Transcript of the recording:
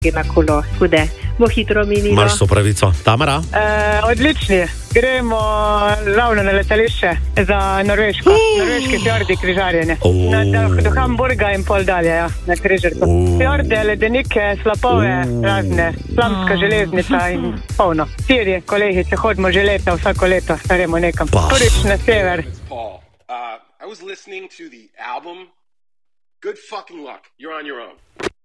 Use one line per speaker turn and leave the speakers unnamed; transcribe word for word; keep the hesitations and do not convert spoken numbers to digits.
na kolo, kude bo hitro minilo.
Imaš so pravico. Tamara?
Uh, odlični. Gremo ravno na letališče za Norveško. Uh. Norveški fjordi križarjenje.
Uh.
Na, do, do Hamburga in pol dalje, ja, na križarku. Uh. Fjorde, ledenike, slapove, uh. razne, slamska železnica in polno. Siri, kolegice, hodimo že leta, vsako leto, staremo nekam. Prvič na sever.
Paul, uh, I was listening to the album. Good fucking luck. You're on your own.